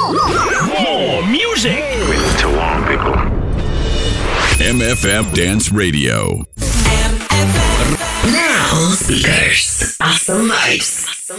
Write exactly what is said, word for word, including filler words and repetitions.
More music with Toowong people. M F M Dance Radio. Now, speakers, awesome vibes.